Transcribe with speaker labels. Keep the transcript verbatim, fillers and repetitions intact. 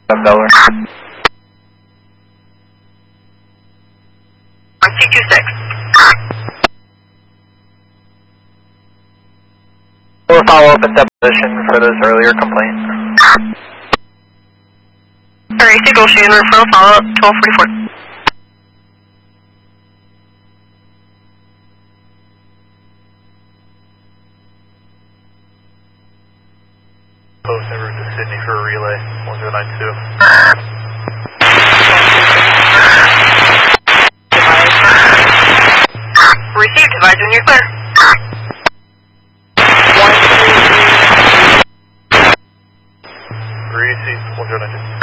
Speaker 1: From Delaware.
Speaker 2: one two two six.
Speaker 1: We'll follow up in deposition for this earlier complaint.
Speaker 2: Alright, negotiating referral follow up twelve forty-four.
Speaker 3: Post en route to Sydney for a relay, one zero nine two.
Speaker 2: Received, advise when you're clear.
Speaker 3: Received, one zero nine two.